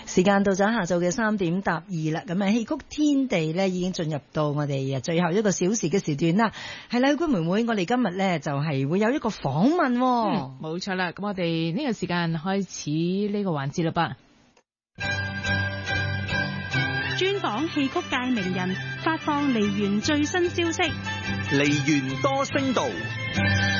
時間到咗下晝嘅3:02啦，咁戲曲天地咧已經進入到我哋最後一個小時嘅時段啦。係啦，官妹妹，我哋今日咧就係會有一個訪問。 冇錯啦，咁我哋呢個時間開始呢個環節啦吧。 專訪戲曲界名人，發放梨園最新消息。 梨園多聲道。